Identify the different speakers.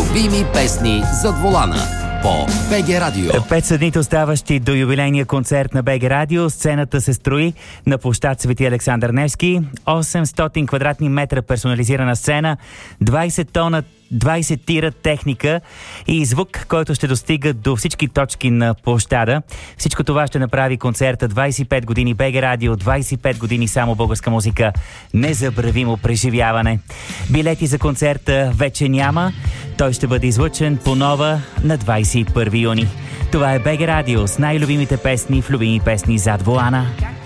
Speaker 1: Любими песни зад волана по БГ Радио.
Speaker 2: 5 са дните оставащи до юбилейния концерт на БГ Радио. Сцената се строи на площад Свети Александър Невски. 800 квадратни метра персонализирана сцена, 20 тона 20 тира техника и звук, който ще достига до всички точки на площада. Всичко това ще направи концерта 25 години БГ Радио, 25 години само българска музика. Незабравимо преживяване. Билети за концерта вече няма. Той ще бъде излъчен по нова на 21 юни. Това е БГ Радио с най-любимите песни в любими песни зад волана.